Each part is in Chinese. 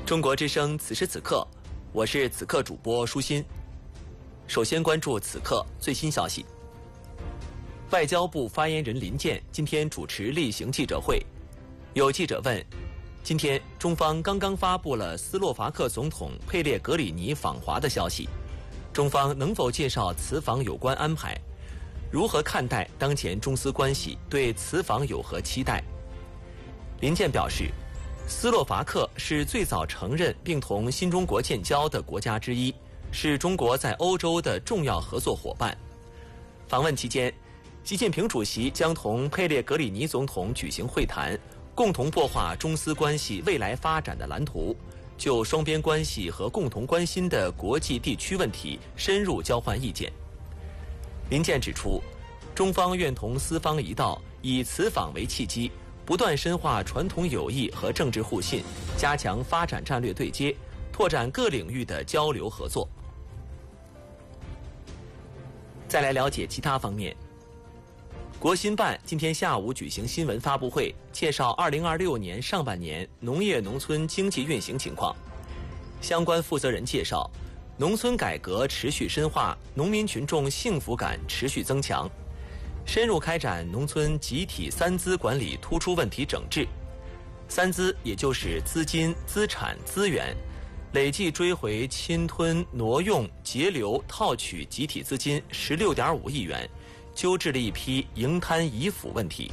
中国之声此时此刻，我是此刻主播舒心。首先关注此刻最新消息。外交部发言人林健今天主持例行记者会，有记者问：今天中方刚刚发布了斯洛伐克总统佩列格里尼访华的消息，中方能否介绍此访有关安排？如何看待当前中斯关系？对此访有何期待？林健表示，斯洛伐克是最早承认并同新中国建交的国家之一，是中国在欧洲的重要合作伙伴。访问期间，习近平主席将同佩列格里尼总统举行会谈，共同擘画中斯关系未来发展的蓝图，就双边关系和共同关心的国际地区问题深入交换意见。林健指出，中方愿同斯方一道，以此访为契机，不断深化传统友谊和政治互信，加强发展战略对接，拓展各领域的交流合作。再来了解其他方面。国新办今天下午举行新闻发布会，介绍2026年上半年农业农村经济运行情况。相关负责人介绍，农村改革持续深化，农民群众幸福感持续增强，深入开展农村集体三资管理突出问题整治。三资也就是资金、资产、资源，累计追回侵吞、挪用、截留、套取集体资金16.5亿元，纠治了一批营贪遗腐问题。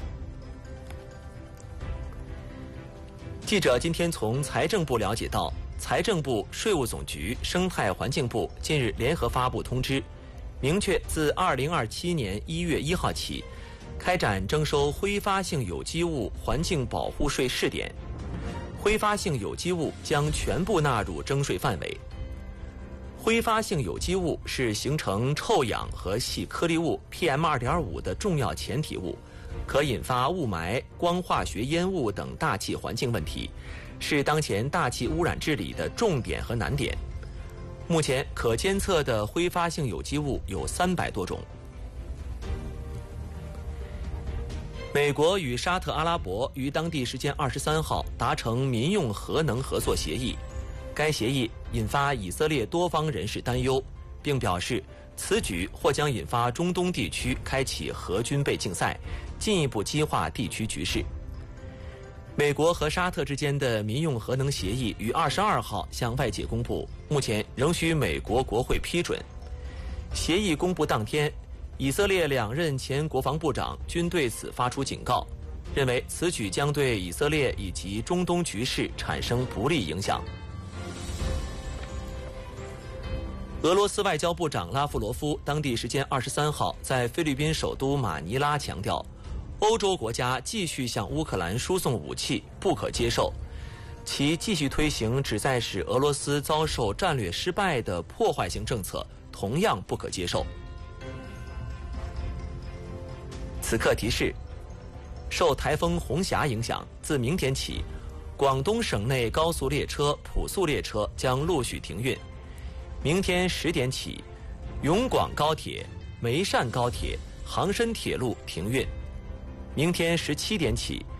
记者今天从财政部了解到，财政部、税务总局、生态环境部近日联合发布通知，明确自2027年1月1号起，开展征收挥发性有机物环境保护税试点，挥发性有机物将全部纳入征税范围。挥发性有机物是形成臭氧和细颗粒物 PM2.5 的重要前体物，可引发雾霾、光化学烟雾等大气环境问题，是当前大气污染治理的重点和难点。目前可监测的挥发性有机物有300多种。美国与沙特阿拉伯于当地时间23号达成民用核能合作协议，该协议引发以色列多方人士担忧，并表示此举或将引发中东地区开启核军备竞赛，进一步激化地区局势。美国和沙特之间的民用核能协议于22号向外界公布，目前仍需美国国会批准。协议公布当天，以色列2任前国防部长均对此发出警告，认为此举将对以色列以及中东局势产生不利影响。俄罗斯外交部长拉夫罗夫当地时间23号在菲律宾首都马尼拉强调，欧洲国家继续向乌克兰输送武器不可接受，其继续推行旨在使俄罗斯遭受战略失败的破坏性政策同样不可接受。此刻提示，受台风红霞影响，自明天起，广东省内高速列车、普速列车将陆续停运。明天10点起，永广高铁、梅汕高铁、杭深铁路停运。明天17点起，